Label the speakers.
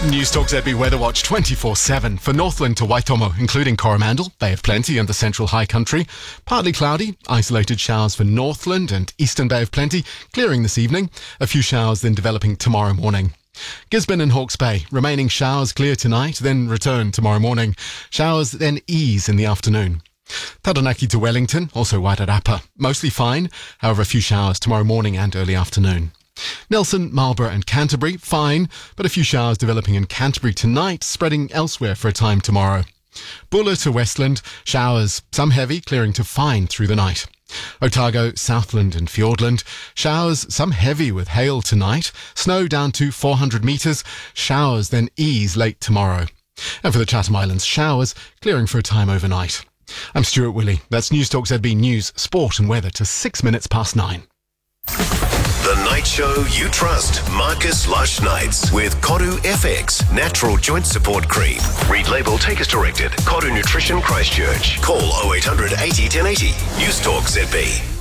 Speaker 1: Newstalk ZB Weather Watch 24/7 for Northland to Waitomo, including Coromandel, Bay of Plenty and the Central High Country. Partly cloudy, isolated showers for Northland and Eastern Bay of Plenty, clearing this evening. A few showers then developing tomorrow morning. Gisborne and Hawke's Bay, remaining showers clear tonight, then return tomorrow morning. Showers then ease in the afternoon. Taranaki to Wellington, also Wairarapa, mostly fine, however a few showers tomorrow morning and early afternoon. Nelson, Marlborough and Canterbury, fine, but a few showers developing in Canterbury tonight, spreading elsewhere for a time tomorrow. Buller to Westland, showers, some heavy, clearing to fine through the night. Otago, Southland and Fiordland, showers, some heavy with hail tonight, snow down to 400 metres, showers then ease late tomorrow. And for the Chatham Islands, showers, clearing for a time overnight. I'm Stuart Willey. That's Newstalk ZB News, Sport and Weather to 6 minutes past 9.
Speaker 2: The night show you trust. Marcus Lush Nights with Koru FX Natural Joint Support Cream. Read label, take as directed. Koru Nutrition Christchurch. Call 0800 80 1080. Newstalk ZB.